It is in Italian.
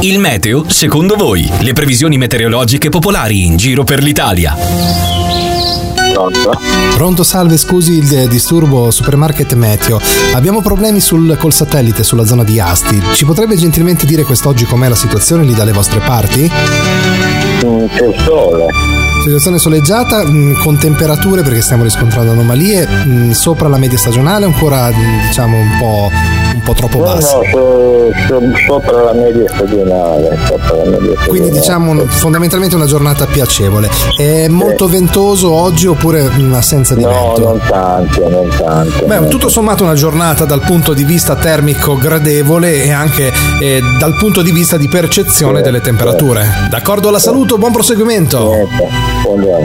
Il meteo secondo voi, le previsioni meteorologiche popolari in giro per l'Italia. Pronto, salve, scusi il disturbo, Supermarket Meteo. Abbiamo problemi col satellite sulla zona di Asti. Ci potrebbe gentilmente dire quest'oggi com'è la situazione lì dalle vostre parti? C'è il sole. Situazione soleggiata, con temperature, perché stiamo riscontrando anomalie, sopra la media stagionale, ancora diciamo un po' troppo basse. Sopra la media stagionale. Quindi diciamo fondamentalmente una giornata piacevole. È molto ventoso oggi oppure un'assenza di vento? No, non tanto. Beh, tutto sommato una giornata dal punto di vista termico gradevole e anche dal punto di vista di percezione delle temperature. D'accordo, la saluto, buon proseguimento. Buongiorno.